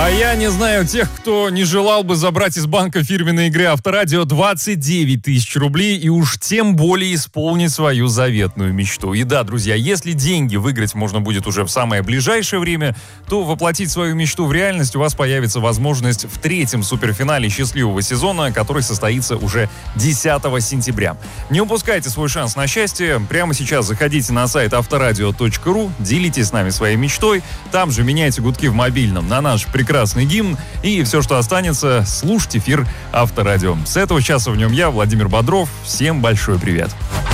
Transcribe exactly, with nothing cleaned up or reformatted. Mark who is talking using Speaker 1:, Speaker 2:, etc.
Speaker 1: А я не знаю тех, кто не желал бы забрать из банка фирменной игры Авторадио двадцать девять тысяч рублей и уж тем более исполнить свою заветную мечту. И да, друзья, если деньги выиграть можно будет уже в самое ближайшее время, то воплотить свою мечту в реальность у вас появится возможность в третьем суперфинале счастливого сезона, который состоится уже десятого сентября. Не упускайте свой шанс на счастье. Прямо сейчас заходите на сайт авторадио точка ру, делитесь с нами своей мечтой, там же меняйте гудки в мобильном на наш прекрасный гимн, и все, что останется, слушать эфир Авторадио. С этого часа в нем я, Владимир Бодров. Всем большой привет.